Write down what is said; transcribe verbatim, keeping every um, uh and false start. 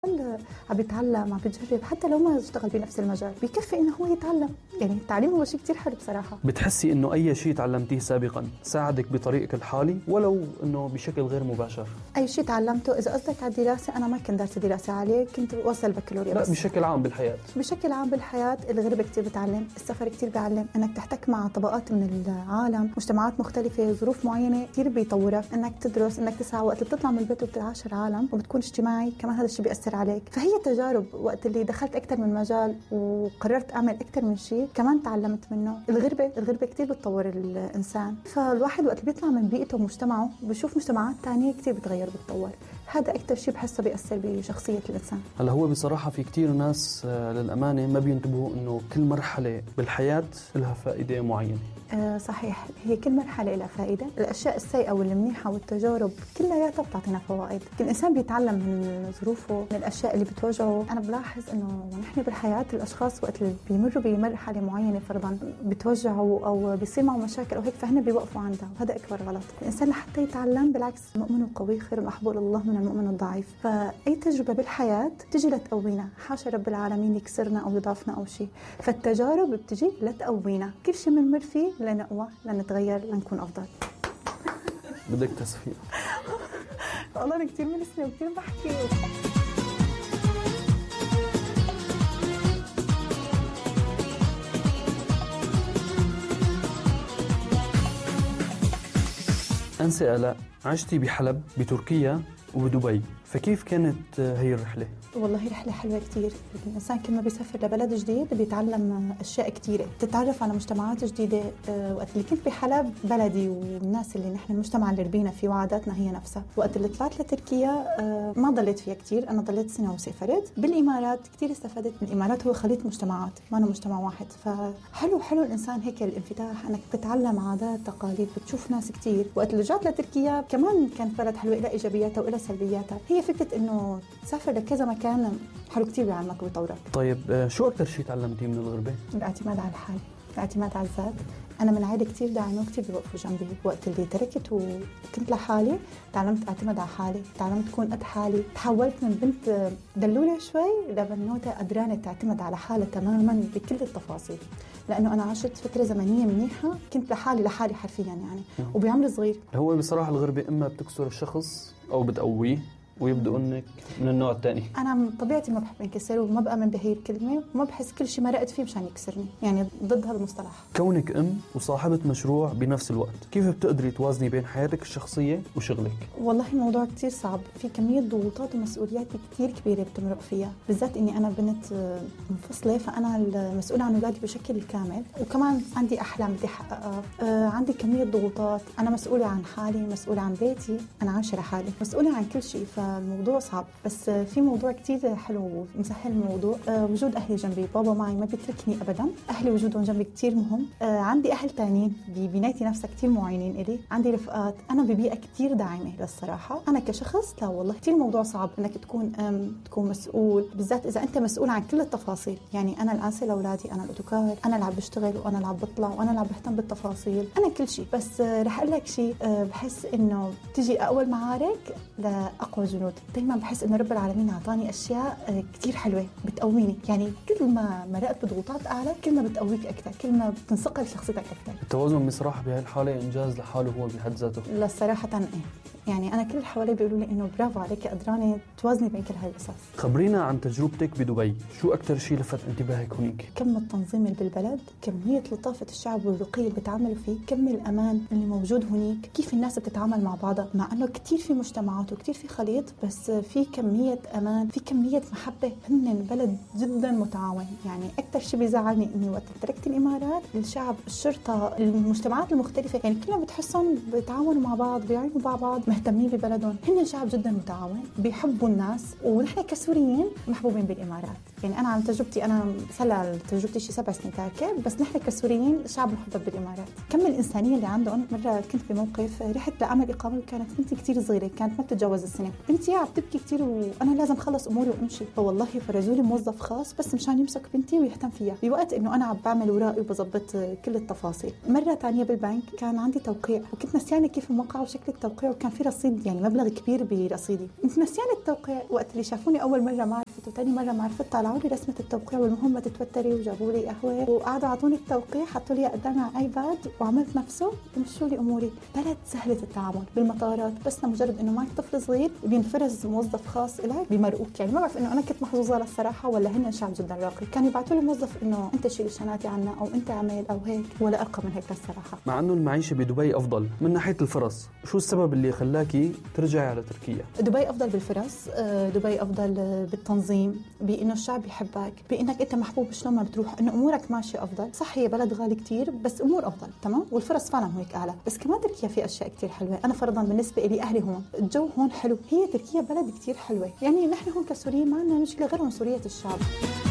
عم بيتعلم عم بيجرب حتى لو ما اشتغل بنفس المجال بيكفي انه هو يتعلم. يعني التعليم هو شيء كتير حلو بصراحة. بتحسي انه اي شيء تعلمتيه سابقا ساعدك بطريقك الحالي ولو انه بشكل غير مباشر؟ اي شيء تعلمته اذا قصدك على الدراسة انا ما كنت دارسة دراسة عالية، كنت وصل البكالوريا. لا بشكل عام بالحياة. بشكل عام بالحياة الغربة كتير بتعلم، السفر كتير بيعلم، انك تحتك مع طبقات من العالم، مجتمعات مختلفة، ظروف معينة كتير بيطورك، انك تدرس، انك تسعى. وقت اللي بتطلع من البيت وبتعاشر عالم وبتكون اجتماعي كمان هذا الشيء بيأثر عليك. فهي تجارب. وقت اللي دخلت أكتر من مجال وقررت أعمل أكتر من شيء كمان تعلمت منه. الغربة الغربة كتير بتطور الإنسان. فالواحد وقت اللي بيطلع من بيئته ومجتمعه بشوف مجتمعات تانية كتير بتغير بتطور. هذا أكتر شيء بحسه بيأثر بشخصية الإنسان. هلا هو بصراحة في كتير ناس للأمانة ما بينتبهوا إنه كل مرحلة بالحياة لها فائدة معينة. آه صحيح، هي كل مرحلة لها فائدة. الأشياء السيئة والمنيحة والتجارب كلها بتعطينا فوائد. الإنسان بيتعلم من ظروفه، من الأشياء اللي بتواجهه. أنا بلاحظ إنه نحن بالحياة الأشخاص وقت اللي بيمروا بمرحلة معينة فرضاً بتوجعوا أو بيصير معه مشاكل أو هيك فهن بيوقفوا عندها، وهذا أكبر غلط. الإنسان لحتى يتعلم بالعكس المؤمن القوي خير محبوب الله من المؤمن الضعيف. فأي تجربة بالحياة تجي لتقوينا، حاشا رب العالمين يكسرنا أو يضعفنا أو شيء. فالتجارب بتجي لتقوينا، كل شيء بنمر فيه لنقوى لنتغير لنكون أفضل. بدك تصفيق. والله أنا كتير منسنة وكتير بحكي. أنسة آلاء، عشتي بحلب بتركيا وبدبي، فكيف كانت هي الرحلة؟ والله رحلة حلوة كتير. الإنسان كل ما بيسافر لبلد جديد بيتعلم أشياء كتيرة، بتتعرف على مجتمعات جديدة. أه وقت اللي كنت بحلب بلدي والناس اللي نحن المجتمع اللي ربينا فيه وعاداتنا هي نفسها. وقت اللي طلعت لتركيا أه ما ضليت فيها كتير، أنا ضليت سنة وسافرت. بالإمارات كتير استفدت. الإمارات هو خليط مجتمعات ما أنا مجتمع واحد. فحلو حلو الإنسان هيك الانفتاح، أنك بتتعلم عادات تقاليد، بتشوف ناس كتير. وقت اللي رجعت لتركيا كمان كانت بلد حلوة، إلى إيجابياتها وإلى سلبياتها. هي فكرة إنه تسافر لكذا مكان حلو كتير بيعلمك وبيطورك. طيب شو أكتر شيء تعلمتيه من الغربة؟ الاعتماد على الحال، الاعتماد على الذات. أنا من عائلة كتير داعمة وكتير بيوقفوا جنبي. وقت اللي تركت وكنت لحالي تعلمت أعتمد على حالي، تعلمت أكون قد حالي. تحولت من بنت دلولة شوي لبنوتة قدرانة تعتمد على حالها تماماً بكل التفاصيل. لأنه أنا عشت فترة زمنية منيحة كنت لحالي لحالي حرفيا يعني وبعمر صغير. هو بصراحة الغربة إما بتكسر الشخص أو بتقويه ويبدو انك من النوع الثاني. انا طبيعتي ما بحب انكسر وما بامن بهي الكلمه وما بحس كل شيء مرقت فيه مشان يكسرني، يعني ضد هذا المصطلح. كونك ام وصاحبه مشروع بنفس الوقت، كيف بتقدري توازني بين حياتك الشخصيه وشغلك؟ والله الموضوع كتير صعب، في كميه ضغوطات ومسؤوليات كتير كبيره بتمرق فيها، بالذات اني انا بنت منفصله فانا المسؤوله عن اولادي بشكل كامل، وكمان عندي احلام بدي احققها. آه عندي كميه ضغوطات، انا مسؤوله عن حالي، مسؤوله عن بيتي، انا عايشه لحالي، مسؤوله عن كل شيء. فالموضوع صعب، بس في موضوع كتير حلو مسهل الموضوع. أه وجود أهلي جنبي، بابا معي ما بيتركني أبدا. أهلي وجودهم جنبي كتير مهم. أه عندي أهل تانيين ببنايتي نفسها كتير معينين إلي. عندي رفقات، أنا ببيئة كتير داعمة للصراحة. أنا كشخص لا والله كتير موضوع صعب إنك تكون أم تكون مسؤول، بالذات إذا أنت مسؤول عن كل التفاصيل. يعني أنا الآنسة لأولادي، أنا الأوتوكار، أنا اللي عم بشتغل وأنا اللي عم بطلع وأنا اللي عم بهتم بالتفاصيل، أنا كل شيء. بس أه رح أقول لك شيء، أه بحس إنه تجي أقوى المعارك لأقوى جنود. دايما بحس إنه رب العالمين أعطاني أشياء كتير حلوة بتقويني، يعني كل ما مرقت بضغوطات أعلى كل ما بتقويك أكثر، كل ما بتنصقل شخصيتك أكثر. التوازن بصراحة بهالحالة إنجاز لحاله هو بحد ذاته. لا صراحة إيه، يعني أنا كل اللي حوالي بيقولوا لي إنه برافو عليك قدرانة توازني بين كل هاي القصص. خبرينا عن تجربتك بدبي، شو أكتر شيء لفت انتباهك هناك؟ كم التنظيم اللي بالبلد، كمية لطافة الشعب والرقي اللي بتعاملوا فيه، كم الأمان اللي موجود هناك، كيف الناس بتتعامل مع بعضها، مع إنه كتير في مجتمعات وكتير في خليط، بس في كمية أمان، في كمية محبة. هن بلد جدا متعاون. يعني أكتر شيء بيزعلني إني وقت تركت الإمارات الشعب، الشرطة، المجتمعات المختلفة، يعني كلهم بتحسهم بيتعاونوا مع بعض، بيعينوا مع بعض، مهتمين ببلدهم. هن شعب جدا متعاون، بيحبوا الناس، ونحن كسوريين محبوبين بالإمارات. يعني أنا عن تجربتي، أنا سلا تجربتي شي سبع سنين تاركة، بس نحن كسوريين شعب محبب بالإمارات. كم الإنسانية اللي عندهم. مرة كنت بموقف رحت لأعمل إقامة وكانت بنتي كتير صغيرة، كانت ما بتتجاوز السنة. بنتي عم تبكي كتير وأنا لازم خلص أموري وأمشي، فوالله فرجوا لي موظف خاص بس مشان يمسك بنتي ويهتم فيها بوقت إنه أنا عم بعمل ورائي وبظبط كل التفاصيل. مرة تانية بالبنك كان عندي توقيع وكنت نسيانة كيف الموقع وشكل التوقيع، وكان في في رصيد يعني مبلغ كبير برصيدي. كنت نسيان التوقيع وقت اللي شافوني اول مره ما عرفت وثاني مره ما عرفت، طلعوا لي رسمه التوقيع والمهمه تتوتري وجابوا لي قهوه وقعدوا اعطوني التوقيع، حطوا لي قدامي على ايباد وعملت نفسه ومشوا لي اموري. بلد سهله التعامل بالمطارات، بس مجرد انه معك طفل صغير بينفرز موظف خاص لك بمرقوك. يعني ما بعرف انه انا كنت محظوظه للصراحه ولا هن شعب جدا راقي، كانوا يبعثوا لي موظف انه انت شيل شنطتي عنا او انت عمل او هيك، ولا ارقى من هيك الصراحه. مع انه المعيشه بدبي افضل من ناحيه الفرص، شو السبب اللي خلاكي ترجعي على تركيا؟ دبي افضل بالفرص، دبي افضل بالتنظيم، بانه الشعب يحبك، بانك انت محبوب شلون ما بتروح، انه امورك ماشيه افضل. صح هي بلد غالي كتير بس امور افضل تمام، والفرص فعلا هيك اعلى. بس كمان تركيا في اشياء كتير حلوه. انا فرضا بالنسبه لي اهلي هون، الجو هون حلو، هي تركيا بلد كتير حلوه. يعني نحن هون كسوريين ما عندنا مشكله غير عنصريه الشعب.